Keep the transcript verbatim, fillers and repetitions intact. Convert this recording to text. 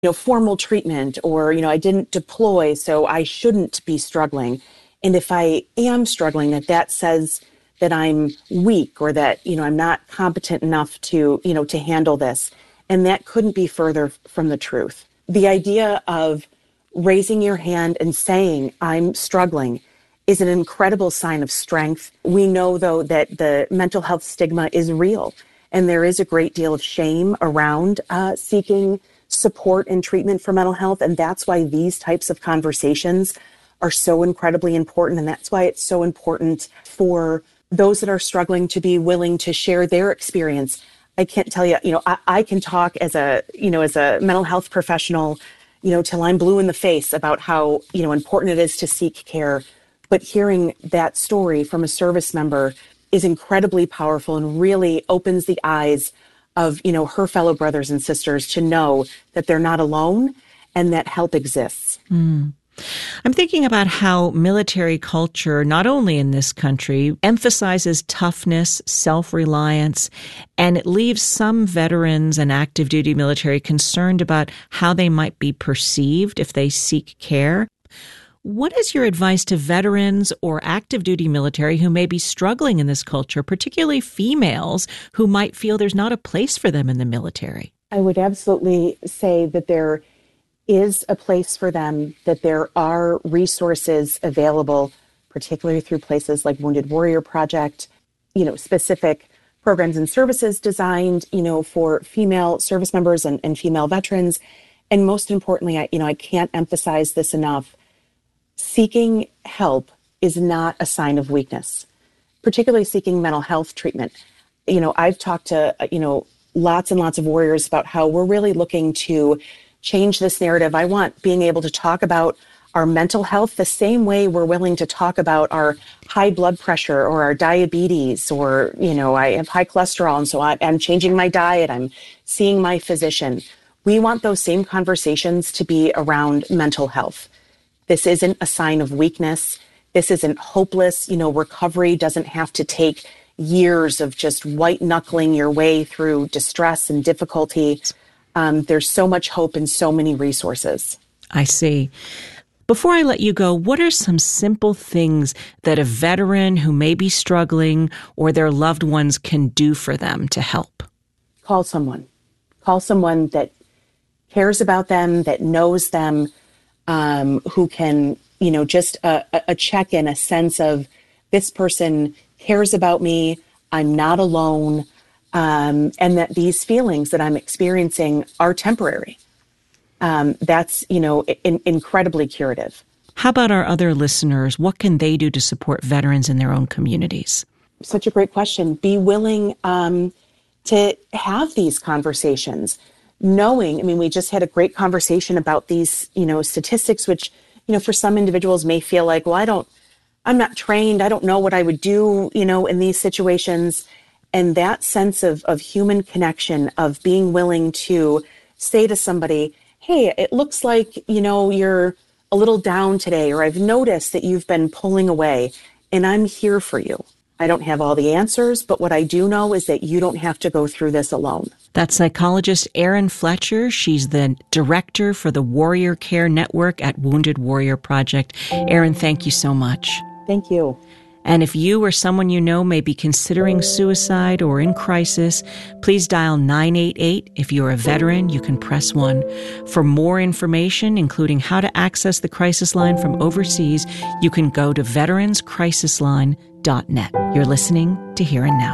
you know, formal treatment, or, you know, I didn't deploy, so I shouldn't be struggling. And if I am struggling, that that says that I'm weak, or that, you know, I'm not competent enough to, you know, to handle this. And that couldn't be further from the truth. The idea of raising your hand and saying, I'm struggling, is an incredible sign of strength. We know, though, that the mental health stigma is real, and there is a great deal of shame around uh, seeking support and treatment for mental health. And that's why these types of conversations are so incredibly important. And that's why it's so important for those that are struggling to be willing to share their experience. I can't tell you, you know, I, I can talk as a, you know, as a mental health professional, you know, till I'm blue in the face about how, you know, important it is to seek care. But hearing that story from a service member is incredibly powerful and really opens the eyes of, you know, her fellow brothers and sisters to know that they're not alone and that help exists. Mm. I'm thinking about how military culture, not only in this country, emphasizes toughness, self-reliance, and it leaves some veterans and active duty military concerned about how they might be perceived if they seek care. What is your advice to veterans or active duty military who may be struggling in this culture, particularly females who might feel there's not a place for them in the military? I would absolutely say that there is a place for them, that there are resources available, particularly through places like Wounded Warrior Project, you know, specific programs and services designed, you know, for female service members and, and female veterans. And most importantly, I, you know, I can't emphasize this enough. Seeking help is not a sign of weakness, particularly seeking mental health treatment. You know, I've talked to, you know, lots and lots of warriors about how we're really looking to change this narrative. I want being able to talk about our mental health the same way we're willing to talk about our high blood pressure or our diabetes, or, you know, I have high cholesterol, and so I, I'm changing my diet, I'm seeing my physician. We want those same conversations to be around mental health. This isn't a sign of weakness. This isn't hopeless. You know, recovery doesn't have to take years of just white knuckling your way through distress and difficulty. Um, there's so much hope and so many resources. I see. Before I let you go, what are some simple things that a veteran who may be struggling or their loved ones can do for them to help? Call someone. Call someone that cares about them, that knows them, um, who can, you know, just a, a check-in, a sense of this person cares about me, I'm not alone. Um, and that these feelings that I'm experiencing are temporary. Um, that's, you know, in, incredibly curative. How about our other listeners? What can they do to support veterans in their own communities? Such a great question. Be willing um, to have these conversations, knowing, I mean, we just had a great conversation about these, you know, statistics, which, you know, for some individuals may feel like, well, I don't, I'm not trained. I don't know what I would do, you know, in these situations. And that sense of, of human connection, of being willing to say to somebody, hey, it looks like, you know, you're a little down today, or I've noticed that you've been pulling away, and I'm here for you. I don't have all the answers, but what I do know is that you don't have to go through this alone. That's psychologist Erin Fletcher. She's the director for the Warrior Care Network at Wounded Warrior Project. Erin, thank you so much. Thank you. And if you or someone you know may be considering suicide or in crisis, please dial nine eight eight. If you're a veteran, you can press one. For more information, including how to access the crisis line from overseas, you can go to veterans crisis line dot net. You're listening to Here and Now.